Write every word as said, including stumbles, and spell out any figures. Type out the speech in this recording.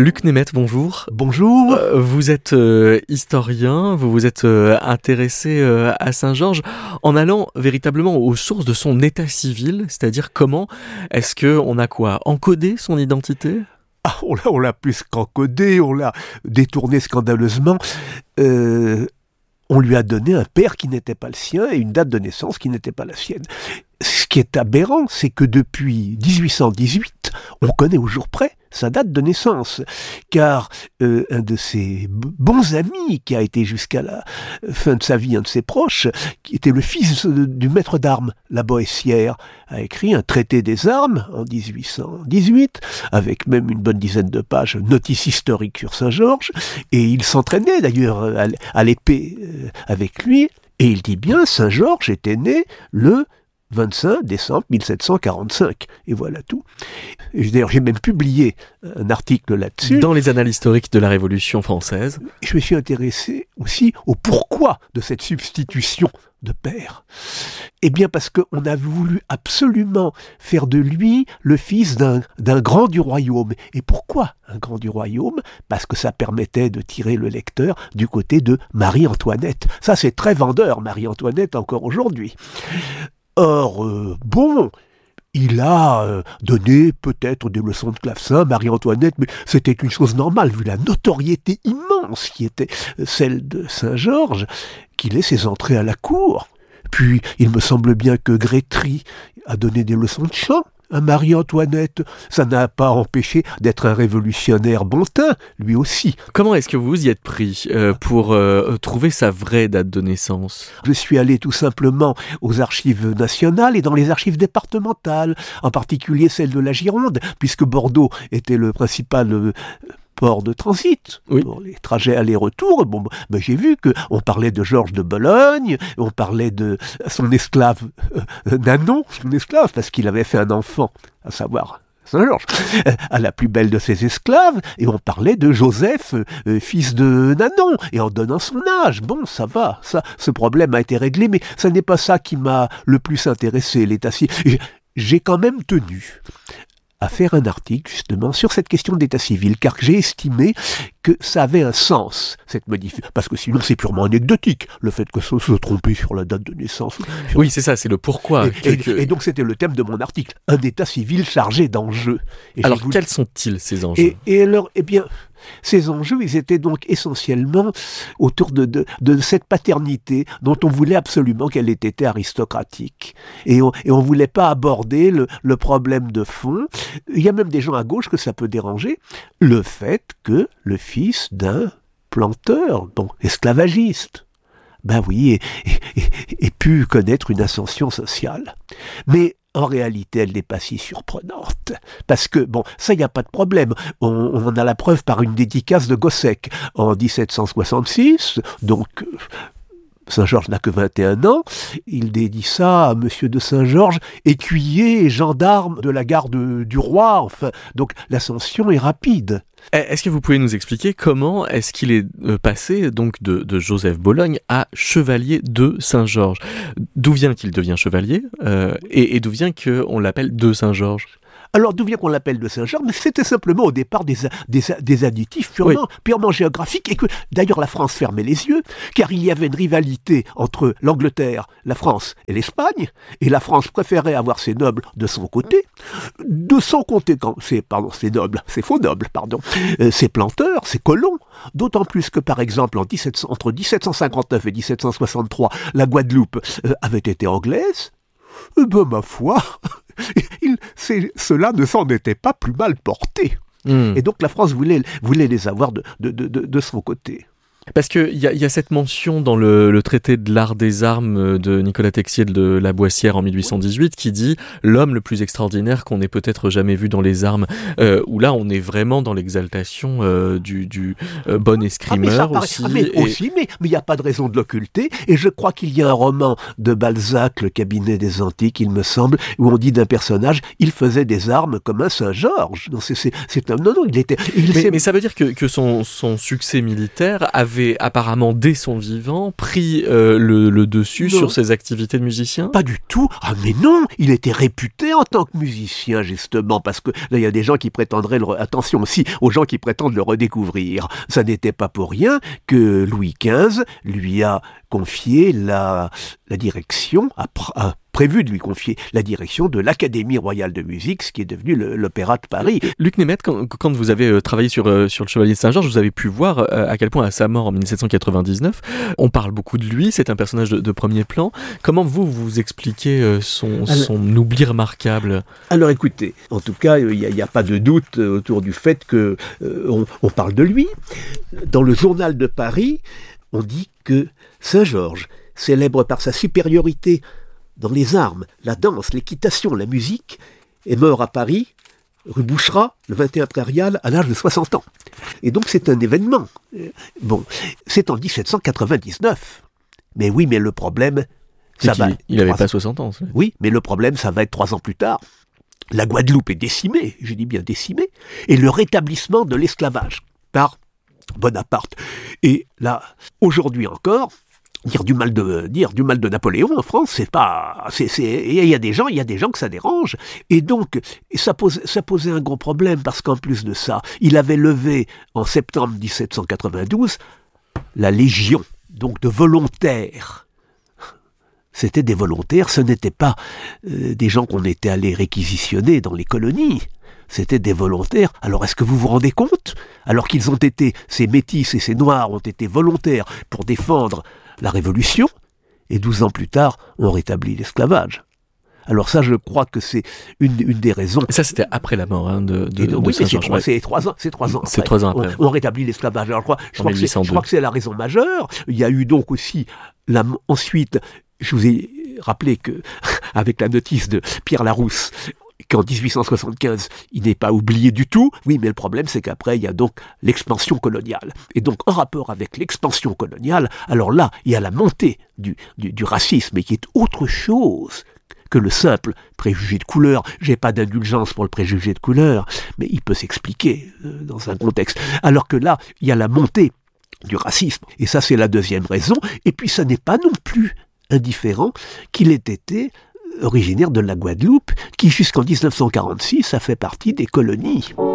Luc Nemeth, bonjour. Bonjour. Euh, vous êtes euh, historien, vous vous êtes euh, intéressé euh, à Saint-Georges en allant véritablement aux sources de son état civil, c'est-à-dire comment est-ce qu'on a quoi, encodé son identité ? Ah, on l'a, on l'a plus qu'encodé, on l'a détourné scandaleusement. Euh, on lui a donné un père qui n'était pas le sien et une date de naissance qui n'était pas la sienne. Ce qui est aberrant, c'est que depuis dix-huit cent dix-huit, on connaît au jour près sa date de naissance, car euh, un de ses b- bons amis, qui a été jusqu'à la fin de sa vie un de ses proches, qui était le fils de, du maître d'armes, la Boëssière, a écrit un traité des armes en dix-huit cent dix-huit, avec même une bonne dizaine de pages, notice historique sur Saint-Georges, et il s'entraînait d'ailleurs à, à l'épée euh, avec lui, et il dit bien, Saint-Georges était né le vingt-cinq décembre mille sept cent quarante-cinq. Et voilà tout. Et d'ailleurs, j'ai même publié un article là-dessus. Dans les annales historiques de la Révolution française. Je me suis intéressé aussi au pourquoi de cette substitution de père. Eh bien parce qu'on a voulu absolument faire de lui le fils d'un, d'un grand du royaume. Et pourquoi un grand du royaume ? Parce que ça permettait de tirer le lecteur du côté de Marie-Antoinette. Ça, c'est très vendeur, Marie-Antoinette, encore aujourd'hui. Or, euh, bon, il a euh, donné peut-être des leçons de clavecin, Marie-Antoinette, mais c'était une chose normale, vu la notoriété immense qui était celle de Saint-Georges, qu'il ait ses entrées à la cour. Puis, il me semble bien que Grétry a donné des leçons de chant à Marie-Antoinette. Ça n'a pas empêché d'être un révolutionnaire bon teint, lui aussi. Comment est-ce que vous y êtes pris euh, pour euh, trouver sa vraie date de naissance ? Je suis allé tout simplement aux archives nationales et dans les archives départementales, en particulier celles de la Gironde, puisque Bordeaux était le principal euh, port de transit, oui. Pour les trajets aller-retour. Bon, ben j'ai vu qu'on parlait de Georges de Bologne, on parlait de son esclave euh, Nanon, son esclave, parce qu'il avait fait un enfant, à savoir Saint-Georges, à la plus belle de ses esclaves, et on parlait de Joseph, euh, fils de Nanon, et en donnant son âge. Bon, ça va, ça, ce problème a été réglé, mais ça n'est pas ça qui m'a le plus intéressé, l'état civil. J'ai quand même tenu à faire un article, justement, sur cette question d'état civil, car j'ai estimé que ça avait un sens, cette modification. Parce que sinon, c'est purement anecdotique, le fait que ça se tromper sur la date de naissance. Oui, c'est ça, c'est le pourquoi. Et, et, que... et donc, c'était le thème de mon article, un état civil chargé d'enjeux. Et alors, voulu... quels sont-ils, ces enjeux ? et, et alors, eh bien... Ces enjeux, ils étaient donc essentiellement autour de, de, de cette paternité dont on voulait absolument qu'elle ait été aristocratique. Et on ne voulait pas aborder le, le problème de fond. Il y a même des gens à gauche que ça peut déranger. Le fait que le fils d'un planteur, bon, esclavagiste, ben oui, ait pu connaître une ascension sociale. Mais en réalité, elle n'est pas si surprenante. Parce que, bon, ça, il n'y a pas de problème. On, on en a la preuve par une dédicace de Gossec en dix-sept cent soixante-six. Donc, Saint-Georges n'a que vingt et un ans. Il dédie ça à Monsieur de Saint-Georges, écuyer et gendarme de la garde du roi. Enfin, donc, l'ascension est rapide. Est-ce que vous pouvez nous expliquer comment est-ce qu'il est passé donc de, de Joseph Bologne à chevalier de Saint-Georges ? D'où vient qu'il devient chevalier euh, et, et d'où vient qu'on l'appelle de Saint-Georges ? Alors, d'où vient qu'on l'appelle de Saint-Georges ? Mais c'était simplement au départ des, des, des additifs purement, oui. purement géographiques, et que d'ailleurs la France fermait les yeux, car il y avait une rivalité entre l'Angleterre, la France et l'Espagne, et la France préférait avoir ses nobles de son côté, de son côté, quand, c'est, pardon, ses nobles, ses faux nobles, pardon, euh, ses planteurs, ses colons, d'autant plus que par exemple en dix-sept cents, entre dix-sept cent cinquante-neuf et dix-sept cent soixante-trois, la Guadeloupe euh, avait été anglaise. Eh ben, ma foi, il, cela ne s'en était pas plus mal porté. Mmh. Et donc la France voulait, voulait les avoir de, de, de, de son côté. Parce qu'il y, y a cette mention dans le, le traité de l'art des armes de Nicolas Texier de la Boissière en dix-huit cent dix-huit qui dit « l'homme le plus extraordinaire qu'on ait peut-être jamais vu dans les armes euh, », où là on est vraiment dans l'exaltation euh, du, du euh, bon escrimeur ah, mais aussi. Ah, mais et... aussi, mais il n'y a pas de raison de l'occulter, et je crois qu'il y a un roman de Balzac, Le cabinet des antiques, il me semble, où on dit d'un personnage « il faisait des armes comme un Saint-Georges ». Non, c'est, c'est, c'est un... non, non, il était... Il mais, mais ça veut dire que, que son, son succès militaire avait avait apparemment, dès son vivant, pris euh, le, le dessus non. sur ses activités de musicien? Pas du tout. Ah mais non, il était réputé en tant que musicien, justement, parce que là, il y a des gens qui prétendraient, le re... attention aussi, aux gens qui prétendent le redécouvrir. Ça n'était pas pour rien que Louis quinze lui a confié la, la direction, a, pr- a prévu de lui confier la direction de l'Académie royale de musique, ce qui est devenu le, l'Opéra de Paris. Luc Nemeth, quand, quand vous avez euh, travaillé sur, euh, sur le Chevalier de Saint-Georges, vous avez pu voir euh, à quel point, à sa mort en dix-sept cent quatre-vingt-dix-neuf, on parle beaucoup de lui, c'est un personnage de, de premier plan. Comment vous, vous expliquez euh, son, alors, son oubli remarquable? Alors écoutez, en tout cas, il n'y a, a pas de doute autour du fait qu'on euh, on parle de lui. Dans le journal de Paris, on dit que Saint-Georges, célèbre par sa supériorité dans les armes, la danse, l'équitation, la musique, est mort à Paris, rue Boucherat, le vingt et un Prairial, à l'âge de soixante ans. Et donc c'est un événement. Bon, c'est en dix-sept cent quatre-vingt-dix-neuf. Mais oui, mais le problème, ça va... Il n'avait pas soixante ans. Ça. Oui, mais le problème, ça va être trois ans plus tard. La Guadeloupe est décimée, je dis bien décimée, et le rétablissement de l'esclavage par Bonaparte. Et là, aujourd'hui encore, dire du mal de dire du mal de Napoléon en France, c'est pas, c'est, c'est, il y a des gens, il y a des gens que ça dérange, et donc ça pose, ça posait un gros problème parce qu'en plus de ça, il avait levé en septembre dix-sept cent quatre-vingt-douze la Légion, donc de volontaires. C'était des volontaires, ce n'étaient pas euh, des gens qu'on était allés réquisitionner dans les colonies. C'était des volontaires. Alors est-ce que vous vous rendez compte ? Alors qu'ils ont été, ces métis et ces noirs ont été volontaires pour défendre la Révolution, et douze ans plus tard, on rétablit l'esclavage. Alors ça, je crois que c'est une, une des raisons. Et ça, c'était après la mort hein, de, de, donc, de oui, mais c'est trois, ouais. c'est trois ans, c'est trois ans après. C'est trois ans après. On, on rétablit l'esclavage. Alors je crois, je crois, que c'est, je crois que c'est la raison majeure. Il y a eu donc aussi, la, ensuite, je vous ai rappelé que, avec la notice de Pierre Larousse, qu'en dix-huit cent soixante-quinze, il n'est pas oublié du tout. Oui, mais le problème, c'est qu'après, il y a donc l'expansion coloniale. Et donc, en rapport avec l'expansion coloniale, alors là, il y a la montée du, du, du racisme, et qui est autre chose que le simple préjugé de couleur. J'ai pas d'indulgence pour le préjugé de couleur, mais il peut s'expliquer euh, dans un contexte. Alors que là, il y a la montée du racisme. Et ça, c'est la deuxième raison. Et puis, ça n'est pas non plus indifférent qu'il ait été originaire de la Guadeloupe, qui jusqu'en dix-neuf cent quarante-six a fait partie des colonies.